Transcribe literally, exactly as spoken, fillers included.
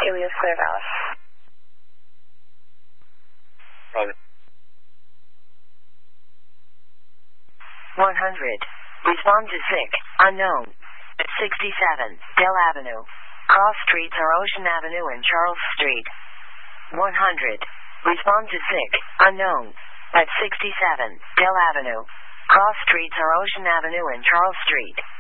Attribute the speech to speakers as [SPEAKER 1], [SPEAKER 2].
[SPEAKER 1] Helios Clear Dallas.
[SPEAKER 2] Roger.
[SPEAKER 3] one hundred. Respond to sick. Unknown. sixty-seven. Dell Avenue. Cross streets are Ocean Avenue and Charles Street. one hundred. Respond to sick. Unknown. At sixty-seven. Dell Avenue. Cross streets are Ocean Avenue and Charles Street.